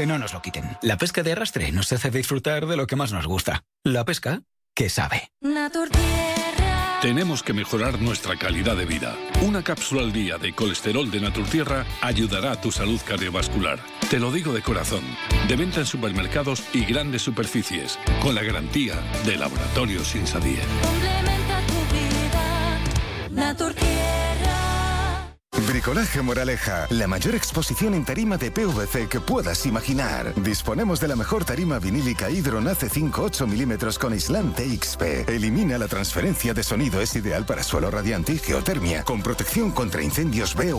que no nos lo quiten. La pesca de arrastre nos hace disfrutar de lo que más nos gusta. La pesca que sabe. Naturtierra. Tenemos que mejorar nuestra calidad de vida. Una cápsula al día de colesterol de Naturtierra ayudará a tu salud cardiovascular. Te lo digo de corazón. De venta en supermercados y grandes superficies. Con la garantía de Laboratorios Insadier. Complementa tu vida. Naturtierra. Bricolaje Moraleja, la mayor exposición en tarima de PVC que puedas imaginar. Disponemos de la mejor tarima vinílica Hydron AC5 8 mm con aislante XP. Elimina la transferencia de sonido, es ideal para suelo radiante y geotermia, con protección contra incendios